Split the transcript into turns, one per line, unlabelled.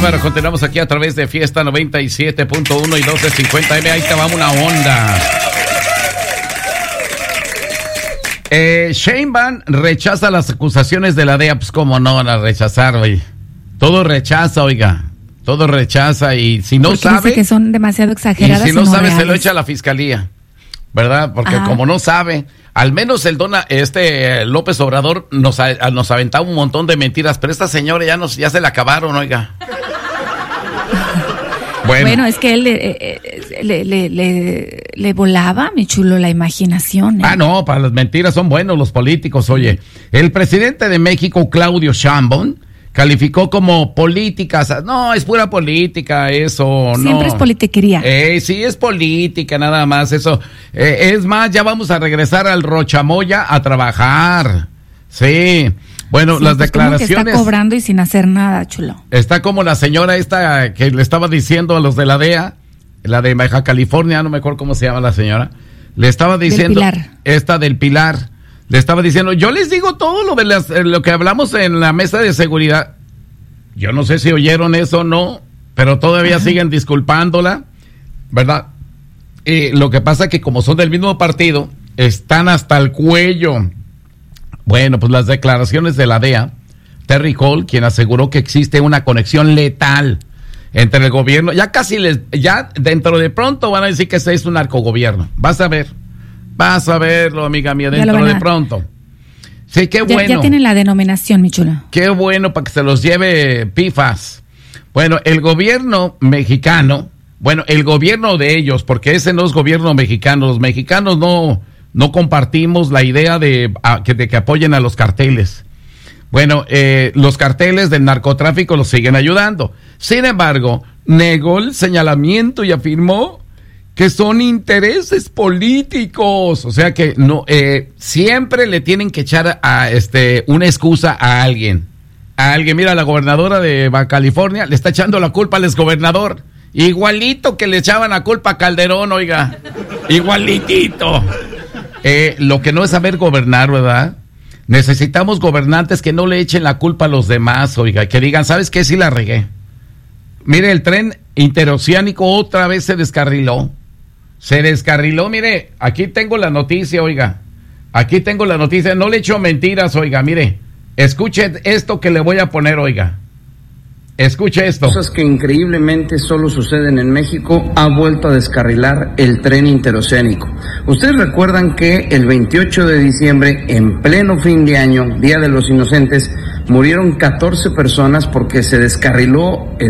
bárbaro. Continuamos aquí a través de Fiesta 97.1 y 1250M. Ahí te va una onda. Sheinbaum rechaza las acusaciones de la DEA. Pues cómo no van a rechazar, oye. Todo rechaza, oiga. Todo rechaza y si no porque sabe...
dice que son demasiado exageradas.
Y si no sabe, reales. Se lo echa a la fiscalía, ¿verdad? Porque como no sabe, al menos el López Obrador nos aventaba un montón de mentiras, pero esta señora ya se la acabaron, oiga.
Bueno, es que él le volaba, mi chulo, la imaginación.
No, para las mentiras son buenos los políticos, oye. El presidente de México, Claudio Sheinbaum, calificó como políticas. No, es pura política, eso.
Siempre es politiquería.
Sí, es política, nada más, eso. Es más, ya vamos a regresar al Rochamoya a trabajar. Sí. Bueno, sí, las declaraciones.
Como que está cobrando y sin hacer nada, chulo.
Está como la señora esta que le estaba diciendo a los de la DEA, la de Baja California, no me acuerdo cómo se llama la señora. Le estaba diciendo. Del Pilar. Esta del Pilar. Le estaba diciendo, yo les digo todo lo que hablamos en la mesa de seguridad. Yo no sé si oyeron eso o no, pero todavía siguen disculpándola, ¿verdad? Lo que pasa es que como son del mismo partido, están hasta el cuello. Bueno, pues las declaraciones de la DEA, Terry Hall, quien aseguró que existe una conexión letal entre el gobierno, ya dentro de pronto van a decir que ese es un narcogobierno. Vas a verlo, amiga mía, dentro de pronto. Sí, qué bueno.
Ya tienen la denominación, mi chula.
Qué bueno para que se los lleve pifas. Bueno, el gobierno mexicano, el gobierno de ellos, porque ese no es gobierno mexicano. Los mexicanos no compartimos la idea de que apoyen a los carteles. Bueno, los carteles del narcotráfico los siguen ayudando. Sin embargo, negó el señalamiento y afirmó que son intereses políticos, o sea que no siempre le tienen que echar una excusa a alguien. Mira, la gobernadora de Baja California le está echando la culpa al exgobernador, igualito que le echaban la culpa a Calderón, oiga, igualitito. Lo que no es saber gobernar, ¿verdad? Necesitamos gobernantes que no le echen la culpa a los demás, oiga, que digan, ¿sabes qué? Sí la regué. Mire, el tren interoceánico otra vez se descarriló, mire, aquí tengo la noticia, oiga, no le echo mentiras, oiga, mire, escuche esto que le voy a poner, oiga, escuche esto.
Cosas que increíblemente solo suceden en México, ha vuelto a descarrilar el tren interoceánico. Ustedes recuerdan que el 28 de diciembre, en pleno fin de año, Día de los Inocentes, murieron 14 personas porque se descarriló el